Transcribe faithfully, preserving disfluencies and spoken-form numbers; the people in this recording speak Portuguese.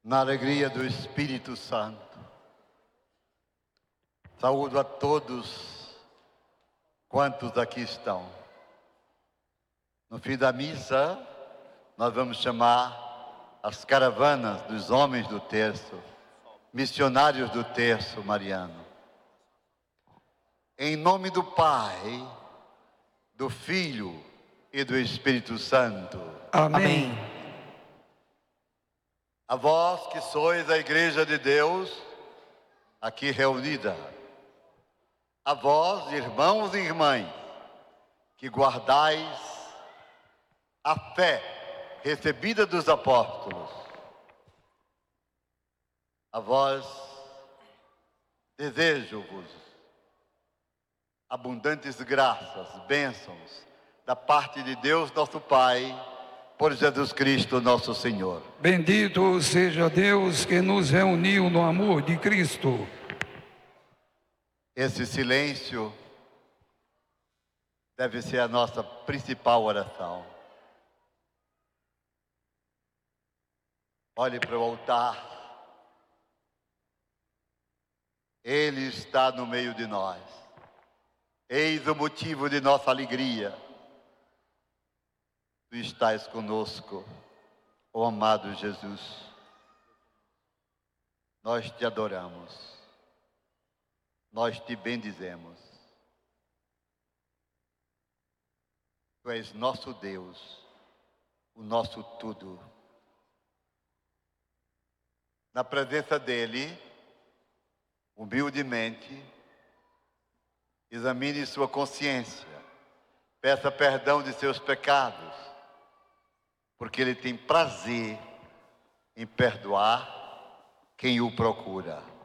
na alegria do Espírito Santo. Saúdo a todos quantos aqui estão. No fim da missa, nós vamos chamar as caravanas dos homens do terço, missionários do terço mariano. Em nome do Pai, do Filho e do Espírito Santo. Amém. A vós que sois a Igreja de Deus, aqui reunida, a vós, irmãos e irmãs, que guardais a fé recebida dos apóstolos, a vós desejo-vos abundantes graças, bênçãos, da parte de Deus nosso Pai, por Jesus Cristo nosso Senhor. Bendito seja Deus que nos reuniu no amor de Cristo. Esse silêncio deve ser a nossa principal oração. Olhe para o altar. Ele está no meio de nós. Eis o motivo de nossa alegria. Tu estás conosco, ó amado Jesus. Nós te adoramos. Nós te bendizemos. Tu és nosso Deus, o nosso tudo. Na presença dele, humildemente, examine sua consciência, peça perdão de seus pecados, porque ele tem prazer em perdoar quem o procura.